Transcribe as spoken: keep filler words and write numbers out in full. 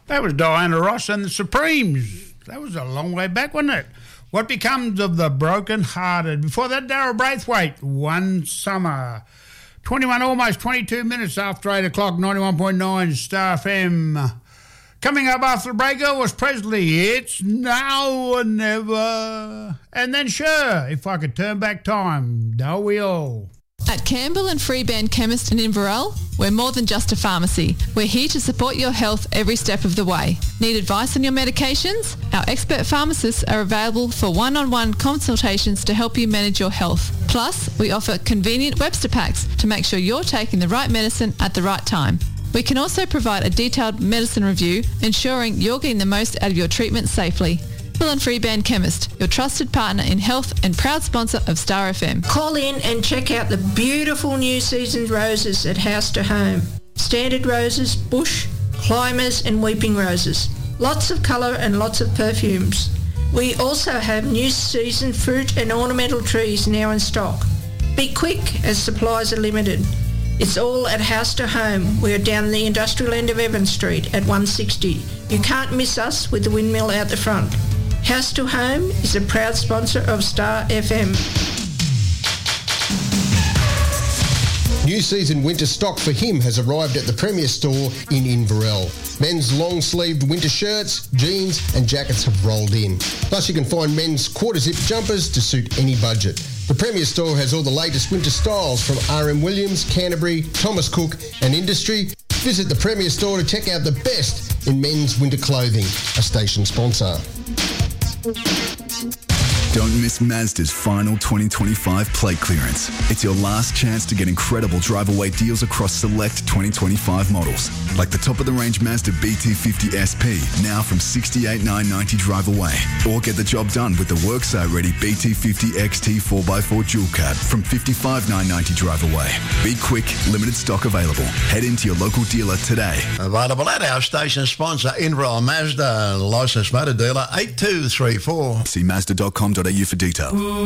That was Diana Ross and the Supremes. That was a long way back, wasn't it? What Becomes of the Broken Hearted. Before that, Daryl Braithwaite, One Summer. twenty-one, almost twenty-two minutes after eight o'clock, ninety-one point nine Star F M. Coming up after the break, Elvis Presley, It's Now or Never. And then, sure, if I could turn back time, don't we all? At Campbell and Freeband Chemist in Inverell, we're more than just a pharmacy. We're here to support your health every step of the way. Need advice on your medications? Our expert pharmacists are available for one-on-one consultations to help you manage your health. Plus, we offer convenient Webster packs to make sure you're taking the right medicine at the right time. We can also provide a detailed medicine review, ensuring you're getting the most out of your treatment safely. Campbell and Freeband Chemist, your trusted partner in health and proud sponsor of Star F M. Call in and check out the beautiful new season roses at House to Home. Standard roses, bush, climbers and weeping roses. Lots of colour and lots of perfumes. We also have new season fruit and ornamental trees now in stock. Be quick as supplies are limited. It's all at House to Home. We're down the industrial end of Evans Street at one sixty. You can't miss us with the windmill out the front. House to Home is a proud sponsor of Star F M. New season winter stock for him has arrived at the Premier Store in Inverell. Men's long-sleeved winter shirts, jeans and jackets have rolled in. Plus you can find men's quarter-zip jumpers to suit any budget. The Premier Store has all the latest winter styles from R M Williams, Canterbury, Thomas Cook and Industry. Visit the Premier Store to check out the best in men's winter clothing, a station sponsor. Don't miss Mazda's final twenty twenty-five plate clearance. It's your last chance to get incredible drive-away deals across select twenty twenty-five models, like the top-of-the-range Mazda B T fifty S P, now from sixty-eight thousand nine hundred ninety dollars drive away. Or get the job done with the worksite-ready B T fifty X T four by four dual cab from fifty-five thousand nine hundred ninety dollars drive away. Be quick, limited stock available. Head into your local dealer today. Available at our station sponsor, Inverell Mazda, licensed motor dealer eight two three four. See Mazda dot com dot a u for details.